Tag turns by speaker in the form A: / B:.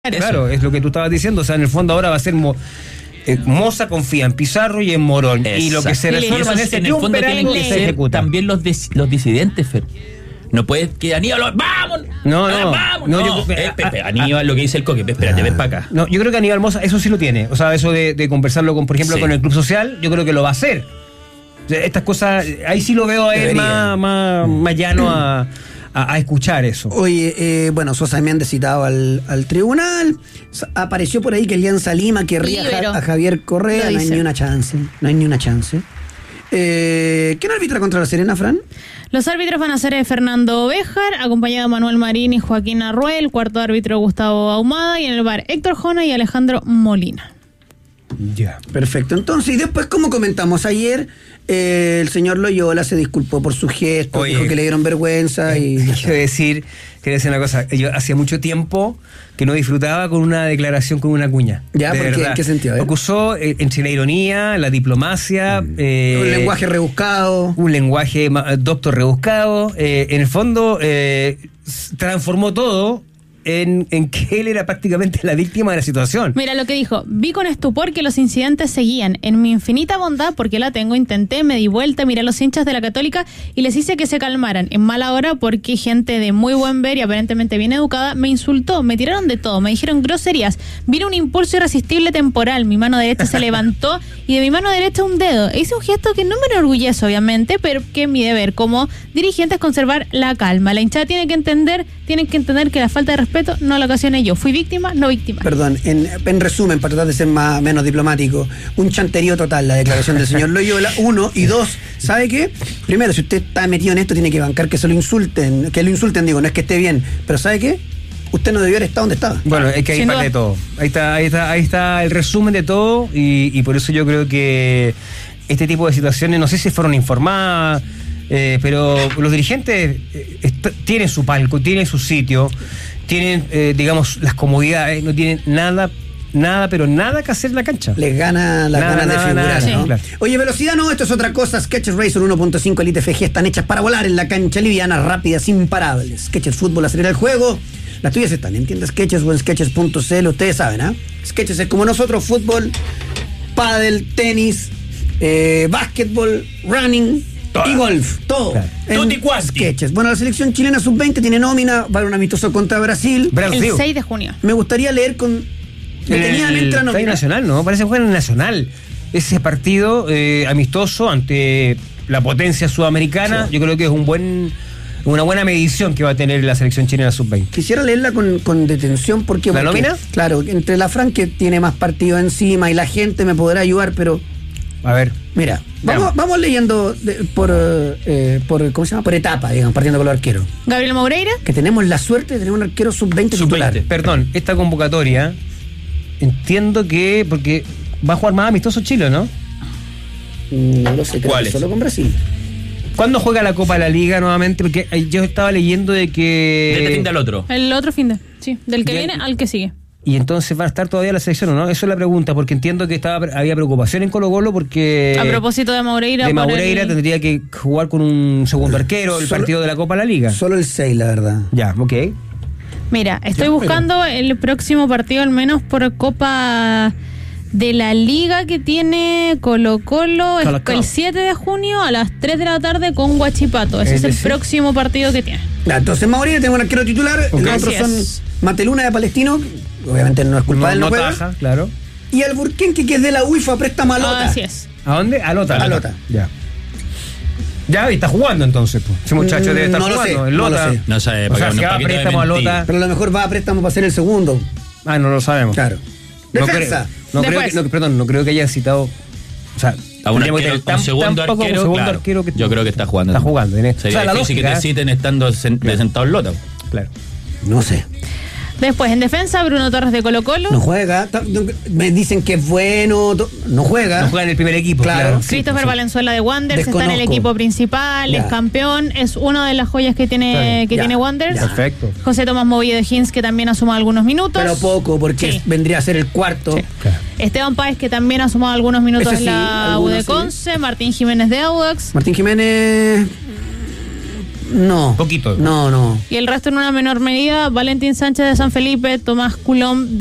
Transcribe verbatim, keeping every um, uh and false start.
A: Claro, es lo que tú estabas diciendo, o sea, en el fondo ahora va a ser Mo, eh, Moza confía en Pizarro y en Morón. Exacto. Y lo que se resuelva en ese
B: en el fondo tienen que ser también los, des, los disidentes, Fer. No puedes que Aníbal, ¡vamos!
A: No, no,
B: ¡Vamos!
A: no,
B: no.
A: Yo,
B: eh, Pepe, Aníbal, lo que dice el Coque, espérate, ven para acá.
A: No, yo creo que Aníbal Moza eso sí lo tiene, o sea, eso de, de conversarlo con, por ejemplo, sí. con el Club Social, yo creo que lo va a hacer. O sea, estas cosas, ahí sí lo veo a él más, más, más llano a... A, a escuchar eso.
C: Oye, eh, bueno, Sosa Méndez citado al, al tribunal. Apareció por ahí que Alianza Lima querría a, a Javier Correa. No hay ni una chance. No hay ni una chance. Eh, ¿Quién arbitra contra la Serena, Fran?
D: Los árbitros van a ser Fernando Béjar, acompañado de Manuel Marín y Joaquín Arruel, cuarto árbitro Gustavo Ahumada, y en el bar Héctor Jona y Alejandro Molina.
C: Ya. Yeah. Perfecto. Entonces, y después, como comentamos ayer, eh, el señor Loyola se disculpó por su gesto, Oye, dijo que le dieron vergüenza.
A: Eh,
C: y
A: quiero decir, quiero decir una cosa. Yo hacía mucho tiempo que no disfrutaba con una declaración con una cuña.
C: ¿Ya? ¿Por qué? ¿En qué sentido? Eh?
A: Acusó eh, entre la ironía, la diplomacia.
C: Mm.
A: Eh,
C: un lenguaje rebuscado.
A: Un lenguaje doctor rebuscado. Eh, en el fondo, eh, transformó todo. En, en que él era prácticamente la víctima de la situación.
D: Mira lo que dijo: vi con estupor que los incidentes seguían. En mi infinita bondad, porque la tengo, intenté, me di vuelta, miré a los hinchas de la Católica y les hice que se calmaran. En mala hora, porque gente de muy buen ver y aparentemente bien educada me insultó, me tiraron de todo, me dijeron groserías. Vino un impulso irresistible temporal, mi mano derecha se levantó y de mi mano derecha un dedo. E hice un gesto que no me enorgullece, obviamente, pero que es mi deber como dirigente es conservar la calma. La hinchada tiene que entender, tienen que entender que la falta de respeto no la ocasioné yo. Fui víctima, no víctima.
C: Perdón, en, en resumen, para tratar de ser más menos diplomático, un chanterío total la declaración del señor Loyola, uno, y dos, ¿sabe qué? Primero, si usted está metido en esto, tiene que bancar que se lo insulten, que lo insulten, digo, no es que esté bien, pero ¿sabe qué? Usted no debió haber estado donde estaba.
A: Bueno, es que ahí parte de todo. Ahí está, ahí está, ahí está el resumen de todo, y, y por eso yo creo que este tipo de situaciones, no sé si fueron informadas, eh, pero los dirigentes eh, est- tienen su palco, tienen su sitio, tienen, eh, digamos, las comodidades, no tienen nada, nada, pero nada que hacer en la cancha.
C: Les gana las ganas de figurar,
A: nada,
C: ¿no?
A: Sí. Claro.
C: Oye, velocidad no, esto es otra cosa. Skechers Razor uno punto cinco Elite F G están hechas para volar en la cancha, livianas, rápidas, imparables. Skechers Fútbol acelera el juego. Las tuyas están en tiendas Skechers o en Skechers punto c l, ustedes saben, ¿ah? ¿eh? Skechers es como nosotros: fútbol, pádel, tenis, eh, básquetbol, running... Toda. Y golf, todo.
B: Claro. En
C: Skechers. Bueno, la selección chilena sub veinte tiene nómina para un amistoso contra Brasil.
D: Brasil. El seis de junio.
C: Me gustaría leer con
A: detenidamente la nómina. Nacional, ¿no? Parece que juega en el Nacional. Ese partido eh, amistoso ante la potencia sudamericana, sí. Yo creo que es un buen... una buena medición que va a tener la selección chilena sub veinte.
C: Quisiera leerla con, con detención porque...
A: ¿La
C: porque,
A: nómina?
C: Claro, entre la Fran, que tiene más partido encima, y la gente me podrá ayudar, pero...
A: A ver.
C: Mira, vamos, vamos leyendo de, por, eh, por, ¿cómo se llama? Por etapa, digamos, partiendo con los arqueros.
D: Gabriel Moreira.
C: Que tenemos la suerte de tener un arquero sub veinte titular.
A: Perdón, esta convocatoria, entiendo que... porque va a jugar más amistoso Chile, ¿no?
C: No lo sé, creo que solo con Brasil.
A: ¿Cuándo juega la Copa de la Liga nuevamente? Porque yo estaba leyendo de que...
B: De este fin de al otro.
D: El otro fin de, sí. Del que viene al que sigue.
A: Y entonces va a estar todavía la selección, ¿o no? Eso es la pregunta, porque entiendo que estaba había preocupación en Colo-Colo porque...
D: A propósito de Moreira...
A: De Moreira el... tendría que jugar con un segundo arquero el solo, partido de la Copa de la Liga.
C: Solo el seis, la verdad.
A: Ya, ok.
D: Mira, estoy
A: ya,
D: buscando
A: pero...
D: el próximo partido, al menos por Copa de la Liga, que tiene Colo-Colo el, el siete de junio a las tres de la tarde con Huachipato. Ese es, es el próximo partido que tiene.
C: Ya, entonces Moreira tenemos un arquero titular, okay. Los otros son Mateluna de Palestino, obviamente no es culpa de él, no, no
A: taja, claro.
C: Y Alburquenque, que es de la U I F A, préstamo a Lota.
D: Así es.
A: ¿A dónde? A Lota.
C: A Lota.
A: Ya. Ya, y está jugando entonces, pues. Ese muchacho debe estar
C: no
A: jugando.
C: Sé,
A: en Lota.
C: No lo sé.
B: No sabe,
A: o sea, si va a préstamo a Lota.
C: Pero a lo mejor va a préstamo para ser el segundo.
A: Ah, no lo sabemos.
C: Claro. Defensa.
A: No, creo, no, creo que, no, perdón, no creo que haya citado. O sea,
B: a un, arquero, un
A: tan,
B: segundo
A: tampoco
B: arquero,
A: un segundo
B: claro.
A: arquero que
B: yo creo que está jugando.
A: Está jugando. En
B: Sería o sea, difícil lógica, que te citen estando sen, claro. sentado en Lota.
A: Claro.
C: No sé.
D: Después, en defensa, Bruno Torres de Colo-Colo.
C: No juega. Me dicen que es bueno. No juega.
A: No juega en el primer equipo, claro. claro.
D: Christopher sí, Valenzuela de Wanderers está en el equipo principal, ya. Es campeón, es una de las joyas que tiene que ya. tiene Wanderers.
A: Perfecto.
D: José Tomás Movillo de Hins, que también ha sumado algunos minutos.
C: Pero poco, porque sí. vendría a ser el cuarto. Sí.
D: Claro. Esteban Páez, que también ha sumado algunos minutos sí, en la U de Conce. Sí. Martín Jiménez de Audax.
C: Martín Jiménez... No.
A: Poquito.
C: No, no.
D: Y el resto en una menor medida, Valentín Sánchez de San Felipe, Tomás Coulomb